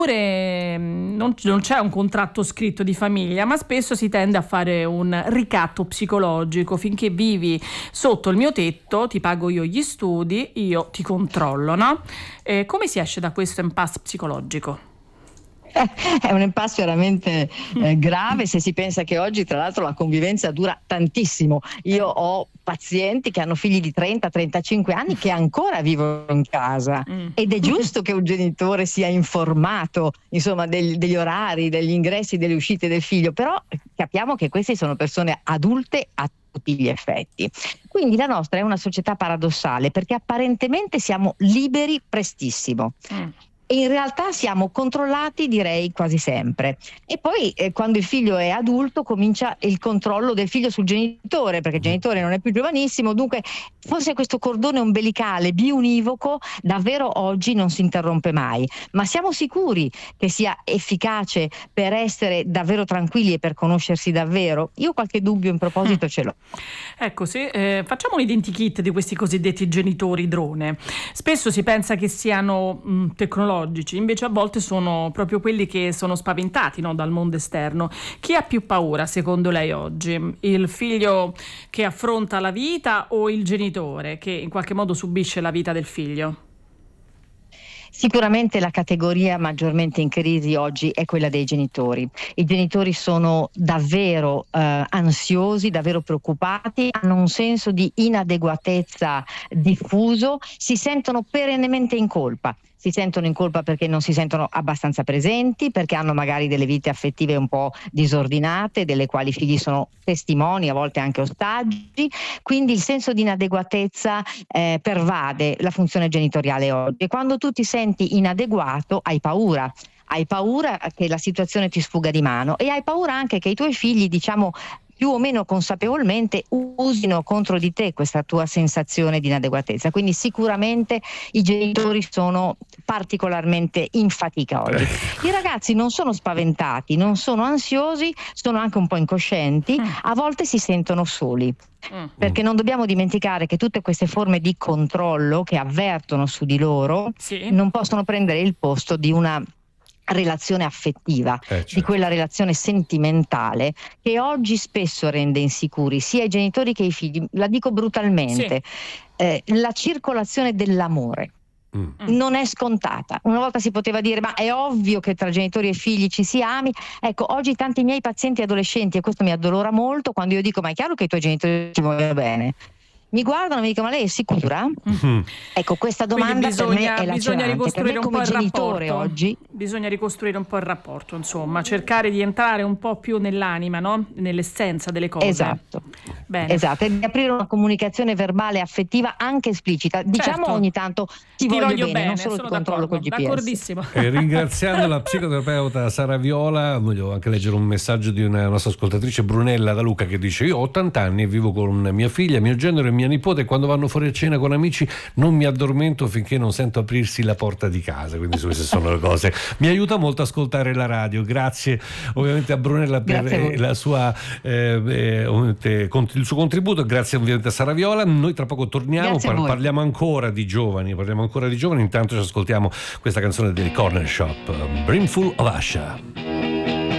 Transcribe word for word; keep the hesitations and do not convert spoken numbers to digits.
Non, non c'è un contratto scritto di famiglia, ma spesso si tende a fare un ricatto psicologico. Finché vivi sotto il mio tetto, ti pago io gli studi, io ti controllo, no? Eh, come si esce da questo impasse psicologico? È un impasse veramente eh, grave, se si pensa che oggi tra l'altro la convivenza dura tantissimo. Io ho pazienti che hanno figli di trenta trentacinque anni che ancora vivono in casa mm. ed è giusto che un genitore sia informato, insomma, degli, degli orari, degli ingressi, delle uscite del figlio, però capiamo che queste sono persone adulte a tutti gli effetti. Quindi la nostra è una società paradossale, perché apparentemente siamo liberi prestissimo. Mm. E in realtà siamo controllati, direi, quasi sempre. E poi eh, quando il figlio è adulto comincia il controllo del figlio sul genitore, perché il genitore non è più giovanissimo, dunque forse questo cordone ombelicale biunivoco davvero oggi non si interrompe mai. Ma siamo sicuri che sia efficace per essere davvero tranquilli e per conoscersi davvero? Io qualche dubbio in proposito ce l'ho. Ecco, se eh, facciamo un identikit di questi cosiddetti genitori drone. Spesso si pensa che siano mh, tecnologici, invece a volte sono proprio quelli che sono spaventati, no, dal mondo esterno. Chi ha più paura secondo lei oggi? Il figlio che affronta la vita o il genitore che in qualche modo subisce la vita del figlio? Sicuramente la categoria maggiormente in crisi oggi è quella dei genitori. I genitori sono davvero eh, ansiosi, davvero preoccupati, hanno un senso di inadeguatezza diffuso, si sentono perennemente in colpa. Si sentono in colpa perché non si sentono abbastanza presenti, perché hanno magari delle vite affettive un po' disordinate, delle quali i figli sono testimoni, a volte anche ostaggi. Quindi il senso di inadeguatezza eh, pervade la funzione genitoriale oggi. E quando tu ti senti inadeguato hai paura. Hai paura che la situazione ti sfugga di mano e hai paura anche che i tuoi figli, diciamo, più o meno consapevolmente usino contro di te questa tua sensazione di inadeguatezza. Quindi sicuramente i genitori sono particolarmente in fatica oggi. I ragazzi non sono spaventati, non sono ansiosi, sono anche un po' incoscienti, a volte si sentono soli. Perché non dobbiamo dimenticare che tutte queste forme di controllo che avvertono su di loro sì. non possono prendere il posto di una relazione affettiva, eh, certo. di quella relazione sentimentale che oggi spesso rende insicuri sia i genitori che i figli. La dico brutalmente, sì. eh, la circolazione dell'amore mm. non è scontata. Una volta si poteva dire ma è ovvio che tra genitori e figli ci si ami. Ecco, oggi tanti miei pazienti adolescenti, e questo mi addolora molto, quando io dico ma è chiaro che i tuoi genitori ci vogliono bene, mi guardano e mi dicono ma lei è sicura? Mm-hmm. Ecco, questa domanda bisogna, per me è bisogna ricostruire un come po' il genitore rapporto. Oggi bisogna ricostruire un po' il rapporto, insomma, cercare di entrare un po' più nell'anima, no? Nell'essenza delle cose. Esatto. Bene. Esatto, e di aprire una comunicazione verbale affettiva anche esplicita. Diciamo certo. ogni tanto ti, ti voglio, voglio bene, bene, non solo ti controllo col G P S. D'accordissimo. E ringraziando la psicoterapeuta Sara Viola, voglio anche leggere un messaggio di una nostra ascoltatrice, Brunella da Lucca, che dice: io ho ottanta anni e vivo con mia figlia, mio genero e mia nipote, e quando vanno fuori a cena con amici non mi addormento finché non sento aprirsi la porta di casa. Quindi queste sono le cose. Mi aiuta molto ascoltare la radio. Grazie ovviamente a Brunella per eh, la sua, eh, eh, il suo contributo. Grazie ovviamente a Sara Viola. Noi tra poco torniamo, par- parliamo ancora di giovani, parliamo ancora di giovani. Intanto ci ascoltiamo questa canzone dei Corner Shop, Brimful of Asha.